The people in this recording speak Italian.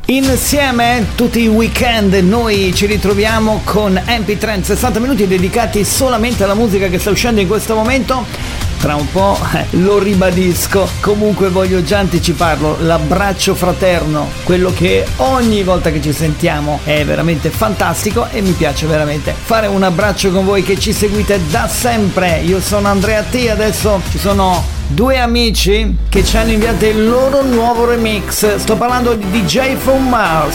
Insieme tutti i weekend noi ci ritroviamo con MP3, 60 minuti dedicati solamente alla musica che sta uscendo in questo momento. Tra un po' lo ribadisco, comunque voglio già anticiparlo, l'abbraccio fraterno, quello che ogni volta che ci sentiamo è veramente fantastico e mi piace veramente fare un abbraccio con voi che ci seguite da sempre. Io sono Andrea T, adesso ci sono due amici che ci hanno inviato il loro nuovo remix. Sto parlando di DJ From Mars.